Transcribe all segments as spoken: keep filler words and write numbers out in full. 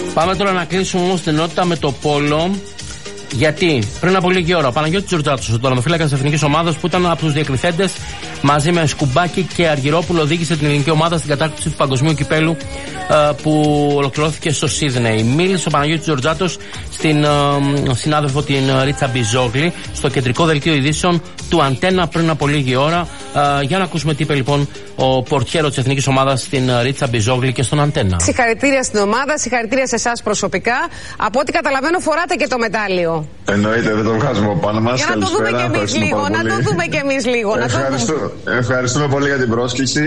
Πάμε τώρα να κλείσουμε όμως την ενότητα με το πόλο. Γιατί πριν από λίγη ώρα ο Παναγιώτης Τζορτζάτος, ο τερματοφύλακας της εθνικής ομάδας που ήταν από τους διακριθέντες μαζί με Σκουμπάκη και Αργυρόπουλο, οδήγησε την ελληνική ομάδα στην κατάκτηση του παγκοσμίου κυπέλου ε, που ολοκληρώθηκε στο Σίδνεϊ. Μίλησε ο Παναγιώτης Τζορτζάτος στην ε, συνάδελφο την Ρίτσα Μπιζόγλη στο κεντρικό δελτίο ειδήσεων του Αντένα πριν από λίγη ώρα. Ε, για να ακούσουμε τι είπε λοιπόν ο πορτιέρο της εθνικής ομάδας στην Ρίτσα Μπιζόγλη και στον Αντένα. Συγχαρητήρια στην ομάδα, συγχαρητήρια σε εσάς προσωπικά. Από ό,τι καταλαβαίνω, φοράτε και το μετάλλιο. Εννοείται, δεν το βγάζουμε πάνω μας. Για να το δούμε και εμείς λίγο. Να το δούμε και εμείς λίγο. Ευχαριστώ, ευχαριστούμε πολύ για την πρόσκληση.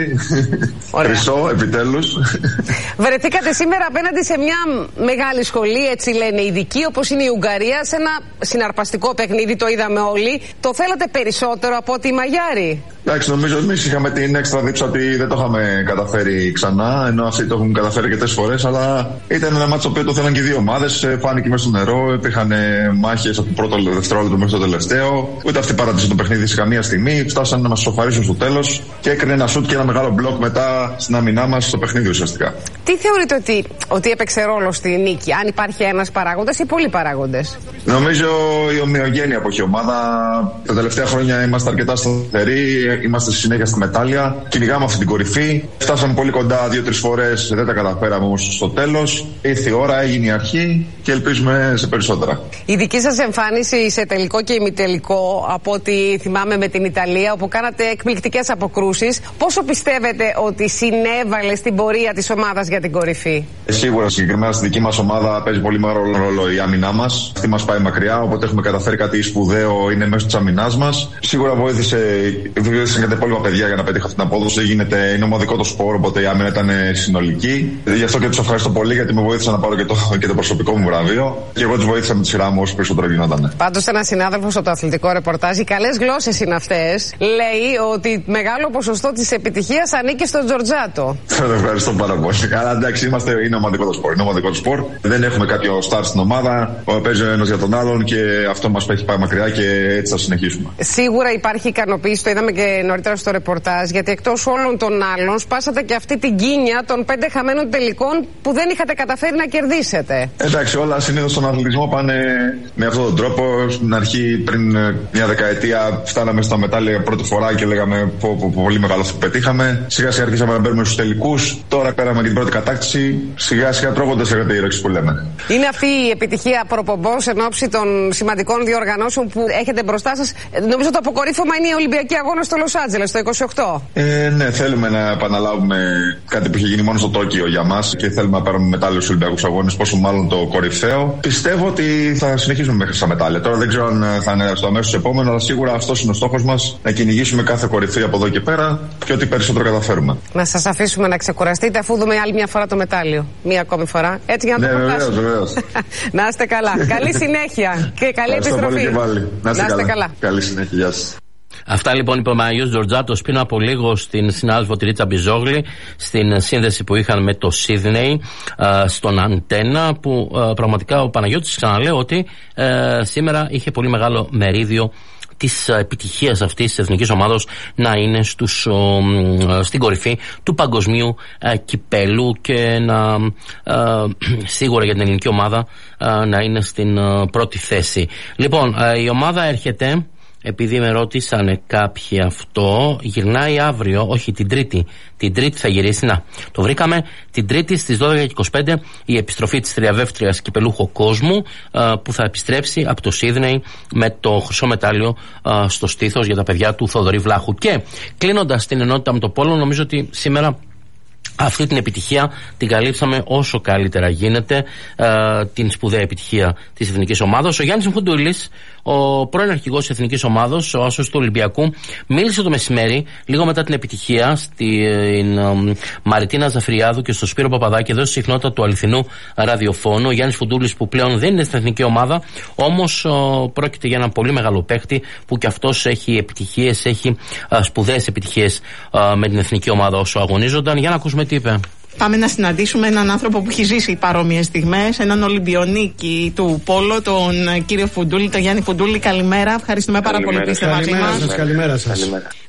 Χρυσό, επιτέλους. Βρεθήκατε σήμερα απέναντι σε μια μεγάλη σχολή, έτσι λένε ειδικοί, όπως είναι η Ουγγαρία, σε ένα συναρπαστικό παιχνίδι, το είδαμε όλοι. Το θέλατε περισσότερο από ότι οι Μαγιάροι? Εντάξει, νομίζω ότι εμείς είχαμε την έξτρα δίψα ότι δεν το είχαμε καταφέρει ξανά, ενώ αυτοί το έχουν καταφέρει και τέσσερις φορές. Αλλά ήταν ένα μάτσο που το θέλαν και οι δύο ομάδες. Φάνηκε μέσα στο νερό, υπήρχαν μάχες από το πρώτο δευτερόλεπτο μέχρι το τελευταίο. Ούτε αυτοί παράτησαν το παιχνίδι σε καμία στιγμή. Φτάσαν να μας σοφαρίσουν στο τέλος και έκρινε ένα σουτ και ένα μεγάλο μπλοκ μετά στην άμυνά μας στο παιχνίδι ουσιαστικά. Τι θεωρείτε ότι, ότι έπαιξε ρόλο στη νίκη, αν υπάρχει ένας παράγοντας ή πολλοί παράγοντες? Νομίζω η ομοιογένεια από η ομάδα. Τα τελευταία χρόνια είμαστε αρκετά σταθεροί, είμαστε στη συνέχεια στα μετάλλια. Κυνηγάμε αυτή την κορυφή. Φτάσαμε πολύ κοντά δύο-τρεις φορές, δεν τα καταφέραμε όμως στο τέλος. Ήρθε η ώρα, έγινε η αρχή και ελπίζουμε σε περισσότερα. Η δική σας εμφάνιση σε τελικό και ημιτελικό, από ό,τι θυμάμαι με την Ιταλία, όπου κάνατε εκπληκτικές αποκρούσεις, πόσο πιστεύετε ότι συνέβαλε στην πορεία της ομάδας για την κορυφή? Σίγουρα, συγκεκριμένα στη δική μας ομάδα παίζει πολύ μεγάλο ρόλο η άμυνά μας. Αυτή μας πάει μακριά, οπότε έχουμε καταφέρει κάτι σπουδαίο, είναι μέσω της άμυνάς μας. Σίγουρα βοήθησε, βοήθησαν και τα υπόλοιπα παιδιά για να πετύχω αυτή την απόδοση. Γίνεται, είναι ομαδικό το σπόρο, οπότε η άμυνα ήταν συνολική. Γι' αυτό και τους ευχαριστώ πολύ, γιατί με βοήθησαν να πάρω και το, και το προσωπικό μου βραβείο. Και εγώ τους βοήθησα με τη σειρά μου όσο περισσότερο γινόταν. Πάντως, ένα συνάδελφο στο αθλητικό ρεπορτάζ, οι καλές γλώσσες είναι αυτές, λέει ότι μεγάλο ποσοστό της επιτυχίας ανήκει στον Τζορτζάτο. Ευχαριστώ πάρα πολύ. Αλλά εντάξει, είμαστε, είναι ομαδικό το σπορ. Είναι ομαδικό το σπορ. Δεν έχουμε κάποιο στάρ στην ομάδα. Παίζει ο ένας για τον άλλον και αυτό μας έχει πάει μακριά και έτσι θα συνεχίσουμε. Σίγουρα υπάρχει ικανοποίηση, το είδαμε και νωρίτερα στο ρεπορτάζ, γιατί εκτός όλων των άλλων σπάσατε και αυτή την κίνια των πέντε χαμένων τελικών που δεν είχατε καταφέρει να κερδίσετε. Εντάξει, όλα συνήθως στον αθλητισμό πάνε με αυτόν τον τρόπο. Στην αρχή, πριν μια δεκαετία, φτάναμε στα μετάλλια πρώτη φορά και λέγαμε πω, πω, πω, πολύ μεγάλο αυτό που πετύχαμε. Σιγά σιγά αρχίσαμε να μπαίνουμε στους τελικούς. Τώρα πέραμε και την πρώτη κατάκτηση. Σιγά σιγά τρώγονται σε κατήρεξη που λέμε. Είναι αυτή η επιτυχία προπομπός εν ώψη των σημαντικών διοργανώσεων που έχετε μπροστά σας? Νομίζω το αποκορύφωμα είναι οι Ολυμπιακοί Αγώνες στο Λος Άντζελες το είκοσι οκτώ. Ε, ναι, θέλουμε να επαναλάβουμε κάτι που είχε γίνει μόνο στο Τόκιο για μας και θέλουμε να πάρουμε μετάλλιο στους Ολυμπιακούς Αγώνες, πόσο μάλλον το κορυφαίο. Πιστεύω ότι θα συνεχίσουμε μέχρι στα μετάλλια. Τώρα δεν ξέρω αν θα είναι στο αμέσως επόμενο, αλλά σίγουρα αυτός είναι ο στόχος μας, να κυνηγήσουμε κάθε κορυφή από εδώ και πέρα και ό,τι περισσότερο καταφέρουμε. Να σας αφήσουμε να ξεκουραστείτε αφού δούμε άλλη μια φορά το μετάλλιο. Μία ακόμη φορά. Έτσι για να το προτάσουμε. Ναι, βεβαίως, βεβαίως. Να είστε καλά. Καλή συνέχεια και καλή επιστροφή. Να είστε καλά. καλά. Καλή συνέχεια. Γεια σας. Αυτά λοιπόν είπε ο Παναγιώτης Τζορτζάτος πριν από λίγο στην συνάδελφο τη Ρίτσα Μπιζόγλη, στην σύνδεση που είχαν με το Σίδνεϊ, στον Αντένα, που πραγματικά ο Παναγιώτης, ξαναλέω ότι σήμερα είχε πολύ μεγάλο μερίδιο της επιτυχίας αυτής της εθνικής ομάδος να είναι στους, ο, στην κορυφή του παγκοσμίου ε, κυπέλου και να ε, σίγουρα για την ελληνική ομάδα ε, να είναι στην ε, πρώτη θέση. Λοιπόν, ε, η ομάδα έρχεται, επειδή με ρώτησαν κάποιοι αυτό, γυρνάει αύριο, όχι την Τρίτη. Την Τρίτη θα γυρίσει. Να, το βρήκαμε. Την Τρίτη στις δώδεκα και είκοσι πέντε η επιστροφή της τριαβεύτριας κυπελούχο κόσμου, που θα επιστρέψει από το Σίδνεϊ με το χρυσό μετάλλιο στο στήθος για τα παιδιά του Θοδωρή Βλάχου. Και κλείνοντας την ενότητα με το πόλο, νομίζω ότι σήμερα αυτή την επιτυχία την καλύψαμε όσο καλύτερα γίνεται, ε, την σπουδαία επιτυχία της εθνικής ομάδας. Ο Γιάννης Μφουντούλης, ο πρώην αρχηγός της εθνικής ομάδας, ο άσος του Ολυμπιακού, μίλησε το μεσημέρι, λίγο μετά την επιτυχία, στην ε, Μαριτίνα Ζαφριάδου και στο Σπύρο Παπαδάκη, εδώ στη συχνότητα του αληθινού ραδιοφώνου. Ο Γιάννης Μφουντούλης, που πλέον δεν είναι στην εθνική ομάδα, όμως ε, πρόκειται για έναν πολύ μεγάλο παίχτη που κι αυτός έχει επιτυχίες, έχει ε, σπουδαίες επιτυχίες ε, με την εθνική ομάδα όσο αγωνίζονταν. Για να ακούσουμε τι είπε. Πάμε να συναντήσουμε έναν άνθρωπο που έχει ζήσει παρόμοιες στιγμές, έναν Ολυμπιονίκη του Πόλο, τον κύριο Φουντούλη, τον Γιάννη Φουντούλη. Καλημέρα, ευχαριστούμε πάρα πολύ που είστε μαζί μας. Καλημέρα σας.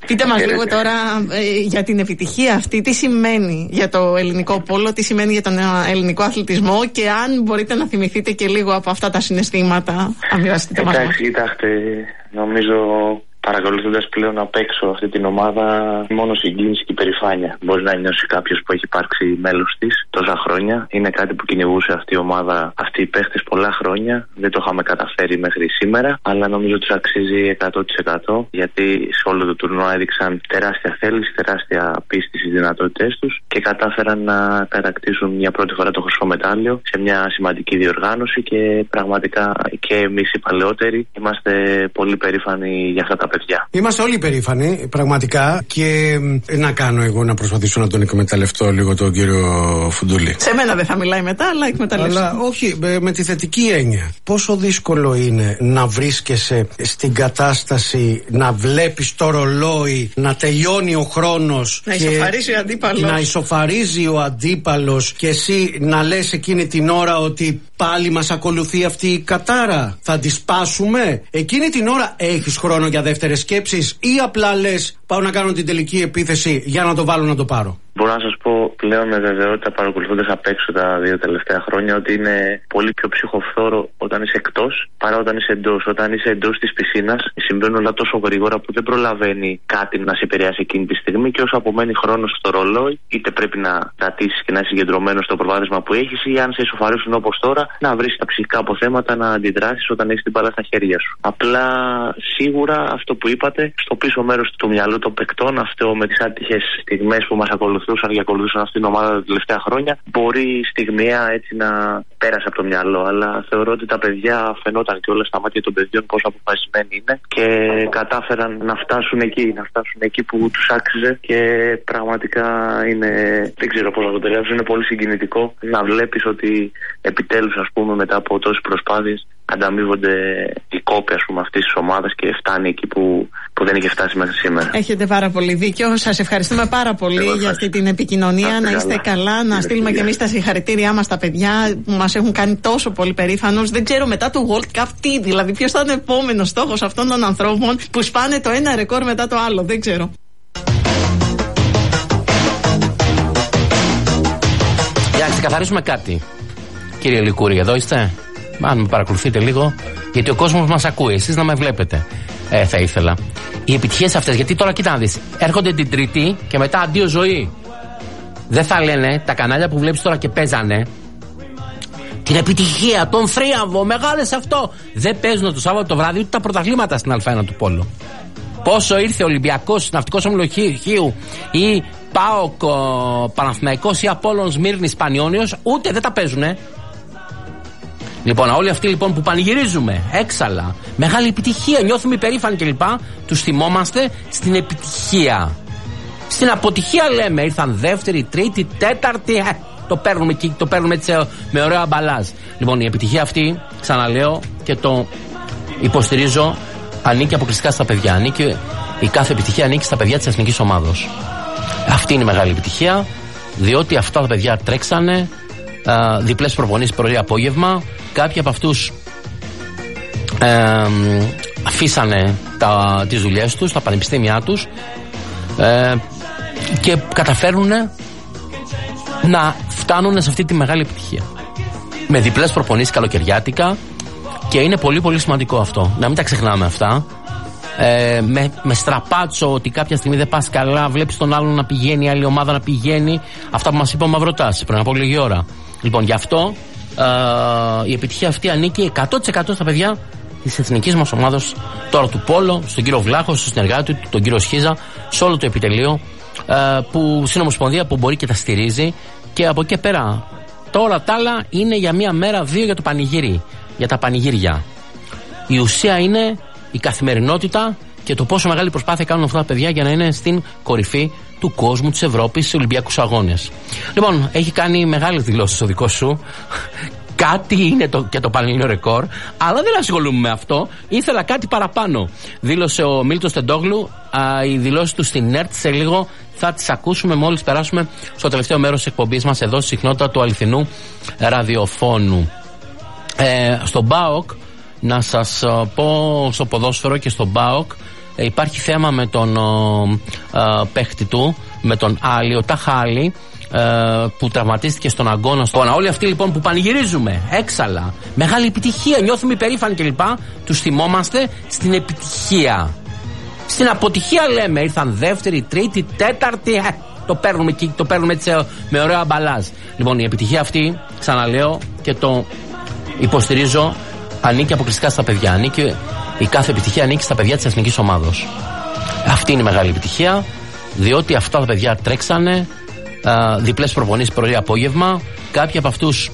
Πείτε μας λίγο τώρα ε, για την επιτυχία αυτή, τι σημαίνει για το ελληνικό πόλο, τι σημαίνει για τον ελληνικό αθλητισμό και αν μπορείτε να θυμηθείτε και λίγο από αυτά τα συναισθήματα, αν μοιραστείτε μαζί μας. Εντάξει, κοιτάξτε, νομίζω παρακολουθώντας πλέον απ' έξω αυτή την ομάδα, μόνο συγκίνηση και υπερηφάνεια μπορεί να νιώσει κάποιος που έχει υπάρξει μέλος της τόσα χρόνια. Είναι κάτι που κυνηγούσε αυτή η ομάδα, αυτοί οι παίχτες πολλά χρόνια. Δεν το είχαμε καταφέρει μέχρι σήμερα, αλλά νομίζω ότι αξίζει εκατό τοις εκατό γιατί σε όλο το τουρνουά έδειξαν τεράστια θέληση, τεράστια πίστη στις δυνατότητές τους και κατάφεραν να κατακτήσουν μια πρώτη φορά το χρυσό μετάλλιο σε μια σημαντική διοργάνωση και πραγματικά και εμείς οι παλαιότεροι είμαστε πολύ περήφανοι για αυτά τα παιδιά. Είμαστε όλοι περήφανοι, πραγματικά. Και να κάνω εγώ να προσπαθήσω να τον εκμεταλλευτώ λίγο τον κύριο Φουντούλη. Σε μένα δεν θα μιλάει μετά, αλλά εκμεταλλευτώ. Αλλά όχι, με τη θετική έννοια. Πόσο δύσκολο είναι να βρίσκεσαι στην κατάσταση να βλέπεις το ρολόι, να τελειώνει ο χρόνος. Να ισοφαρίζει ο αντίπαλος. Να ισοφαρίζει ο αντίπαλος και εσύ να λες εκείνη την ώρα ότι πάλι μας ακολουθεί αυτή η κατάρα. Θα τη σπάσουμε. Εκείνη την ώρα έχεις χρόνο για δεύτερες σκέψεις ή απλά λες πάω να κάνω την τελική επίθεση για να το βάλω να το πάρω? Μπορώ να σας πω πλέον με βεβαιότητα, παρακολουθώντας απ' έξω τα δύο τελευταία χρόνια, ότι είναι πολύ πιο ψυχοφθόρο όταν είσαι εκτός παρά όταν είσαι εντός. Όταν είσαι εντός της πισίνας, συμβαίνουν όλα τόσο γρήγορα που δεν προλαβαίνει κάτι να σε επηρεάσει εκείνη τη στιγμή και όσο απομένει χρόνος στο ρολόι, είτε πρέπει να κρατήσεις και να είσαι συγκεντρωμένος στο προβάδισμα που έχεις, ή αν σε ισοφαρίσουν όπως τώρα, να βρεις τα ψυχικά αποθέματα να αντιδράσεις όταν έχεις την μπάλα στα χέρια σου. Απλά σίγουρα αυτό που είπατε, στο πίσω μέρος του μυαλού των παικτών, αυτό με τις άτυχες στιγμές που μας ακολουθούν και ακολουθούσαν αυτήν την ομάδα τα τελευταία χρόνια, μπορεί στιγμιαία έτσι να πέρασε από το μυαλό. Αλλά θεωρώ ότι τα παιδιά φαινόταν και όλα στα μάτια των παιδιών πόσο αποφασισμένοι είναι και κατάφεραν να φτάσουν εκεί, να φτάσουν εκεί που τους άξιζε και πραγματικά είναι, δεν ξέρω πώς να το τελειώσω, είναι πολύ συγκινητικό να βλέπεις ότι επιτέλους, ας πούμε, μετά από τόσες προσπάθειες ανταμείβονται οι κόποι, ας πούμε, αυτής της ομάδας και φτάνει εκεί που, που δεν είχε φτάσει μέχρι σήμερα. Έχετε πάρα πολύ δίκιο. Σας ευχαριστούμε πάρα πολύ για αυτή την επικοινωνία. Να, να είστε καλά, καλά. Να στείλουμε και εμείς τα συγχαρητήριά μας στα παιδιά που μας έχουν κάνει τόσο πολύ περήφανους. Δεν ξέρω μετά το World Cup τι, δηλαδή ποιος θα είναι ο επόμενος στόχος αυτών των ανθρώπων που σπάνε το ένα ρεκόρ μετά το άλλο. Δεν ξέρω. Για να ξεκαθαρίσουμε κάτι, κύριε Λικούρη, εδώ είστε? Αν με παρακολουθείτε λίγο, γιατί ο κόσμος μας ακούει, εσείς να με βλέπετε. Ε, θα ήθελα. Οι επιτυχίες αυτές, γιατί τώρα κοίτα να δεις, έρχονται την Τρίτη και μετά αντίο ζωή. Δεν θα λένε τα κανάλια που βλέπεις τώρα και παίζανε την επιτυχία, τον θρίαμβο, μεγάλες αυτό. Δεν παίζουν το Σάββατο το βράδυ ούτε τα πρωταθλήματα στην Α ένα του Πόλο. Πόσο ήρθε ο Ολυμπιακός, Ναυτικός Όμιλος Χίου ή ΠΑΟΚ, Παναθηναϊκός ή Απόλλων Σμύρνης Πανιόνιος, ούτε δεν τα παίζουνε. Λοιπόν, όλοι αυτοί λοιπόν που πανηγυρίζουμε έξαλα, μεγάλη επιτυχία, νιώθουμε υπερήφανοι κλπ., τους θυμόμαστε στην επιτυχία. Στην αποτυχία λέμε, ήρθαν δεύτερη, τρίτη, τέταρτη, ε, το παίρνουμε και το παίρνουμε έτσι με ωραίο αμπαλάζ. Λοιπόν, η επιτυχία αυτή, ξαναλέω και το υποστηρίζω, ανήκει αποκλειστικά στα παιδιά. Ανήκει, η κάθε επιτυχία ανήκει στα παιδιά της εθνικής ομάδος. Αυτή είναι η μεγάλη επιτυχία, διότι αυτά τα παιδιά τρέξανε, Uh, διπλές προπονήσεις πρωί-απόγευμα. Κάποιοι από αυτούς uh, αφήσανε τα, τις δουλειές τους, τα πανεπιστήμια τους uh, και καταφέρουν να φτάνουν σε αυτή τη μεγάλη επιτυχία με διπλές προπονήσεις καλοκαιριάτικα, και είναι πολύ πολύ σημαντικό αυτό, να μην τα ξεχνάμε αυτά. Ε, με, με στραπάτσο ότι κάποια στιγμή δεν πας καλά, βλέπεις τον άλλον να πηγαίνει, η άλλη ομάδα να πηγαίνει, αυτά που μας είπε ο Μαυροτάς πριν από λίγη ώρα. Λοιπόν, γι' αυτό ε, η επιτυχία αυτή ανήκει εκατό τοις εκατό στα παιδιά της εθνικής μας ομάδας, τώρα του Πόλο, στον κύριο Βλάχο, στον συνεργάτη του, τον κύριο Σχίζα, σε όλο το επιτελείο, ε, που συνομοσπονδία που μπορεί και τα στηρίζει, και από εκεί πέρα τώρα τα άλλα είναι για μία μέρα, δύο για το πανηγύρι, για τα πανηγύρια. Η ουσία είναι η καθημερινότητα και το πόσο μεγάλη προσπάθεια κάνουν αυτά τα παιδιά για να είναι στην κορυφή του κόσμου, της Ευρώπης, στους Ολυμπιακούς Αγώνες. Λοιπόν, έχει κάνει μεγάλες δηλώσεις ο δικός σου. Κάτι είναι το, και το πανελλήνιο ρεκόρ, αλλά δεν ασχολούμαι με αυτό. Ήθελα κάτι παραπάνω. Δήλωσε ο Μίλτος Τεντόγλου, α, οι δηλώσεις του στην ΕΡΤ σε λίγο θα τις ακούσουμε μόλις περάσουμε στο τελευταίο μέρος της εκπομπής μας εδώ στη συχνότητα του αληθινού ραδιοφώνου. Ε, στον ΠΑΟΚ, να σας πω, στο ποδόσφαιρο και στον ΠΑΟΚ, ε, υπάρχει θέμα με τον ε, ε, παίχτη του, με τον Άλλη, ο Ταχάλη, ε, που τραυματίστηκε στον αγώνα. Στο... Όλοι αυτοί λοιπόν που πανηγυρίζουμε έξαλα, μεγάλη επιτυχία, νιώθουμε υπερήφανοι κλπ. Τους θυμόμαστε στην επιτυχία. Στην αποτυχία λέμε, ήρθαν δεύτερη, τρίτη, τέταρτη, ε, το παίρνουμε εκεί, το παίρνουμε έτσι με ωραίο αμπαλάζ. Λοιπόν, η επιτυχία αυτή, ξαναλέω και το υποστηρίζω, ανήκει αποκλειστικά στα παιδιά. Ανήκει, η κάθε επιτυχία ανήκει στα παιδιά της εθνικής ομάδος. Αυτή είναι η μεγάλη επιτυχία, διότι αυτά τα παιδιά τρέξανε α, διπλές προπονήσεις πρωί-απόγευμα. Κάποιοι από αυτούς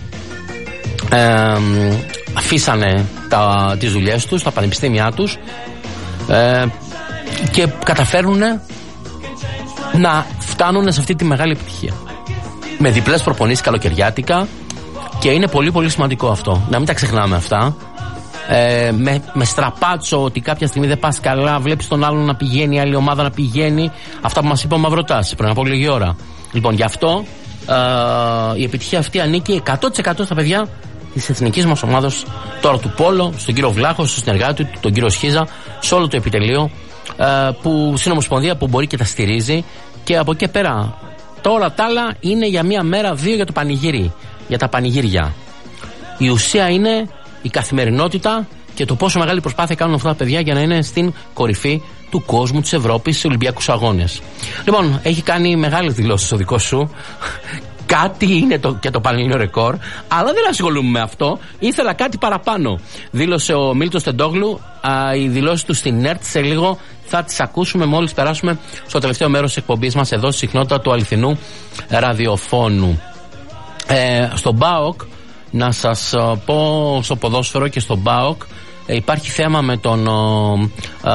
ε, αφήσανε τα, τις δουλειές τους, τα πανεπιστήμια τους, ε, και καταφέρουν να φτάνουν σε αυτή τη μεγάλη επιτυχία. Με διπλές προπονήσεις καλοκαιριάτικα, και είναι πολύ πολύ σημαντικό αυτό. Να μην τα ξεχνάμε αυτά. Ε, με, με στραπάτσο ότι κάποια στιγμή δεν πας καλά, βλέπεις τον άλλον να πηγαίνει, η άλλη ομάδα να πηγαίνει. Αυτά που μας είπε ο Μαυροτάς πριν από λίγη ώρα. Λοιπόν, γι' αυτό ε, η επιτυχία αυτή ανήκει εκατό τοις εκατό στα παιδιά της εθνικής μας ομάδας, τώρα του Πόλο, στον κύριο Βλάχο, στον συνεργάτη του, τον κύριο Σχίζα, σε όλο το επιτελείο, ε, που συνομοσπονδία που μπορεί και τα στηρίζει. Και από εκεί πέρα, τώρα τα άλλα είναι για μία μέρα, δύο για το πανηγύρι, για τα πανηγύρια. Η ουσία είναι η καθημερινότητα και το πόσο μεγάλη προσπάθεια κάνουν αυτά τα παιδιά για να είναι στην κορυφή του κόσμου, της Ευρώπης, στους Ολυμπιακούς Αγώνες. Λοιπόν, έχει κάνει μεγάλες δηλώσεις ο δικός σου. Κάτι είναι το, και το πανελλήνιο ρεκόρ, αλλά δεν ασχολούμαι με αυτό. Ήθελα κάτι παραπάνω. Δήλωσε ο Μίλτος Τεντόγλου, α, οι δηλώσεις του στην ΕΡΤ σε λίγο θα τις ακούσουμε μόλις περάσουμε στο τελευταίο μέρος της εκπομπής μας εδώ στη συχνότητα του αληθινού ραδιοφώνου. Ε, στον ΠΑΟΚ, να σας πω, στο ποδόσφαιρο και στον ΠΑΟΚ, ε, υπάρχει θέμα με τον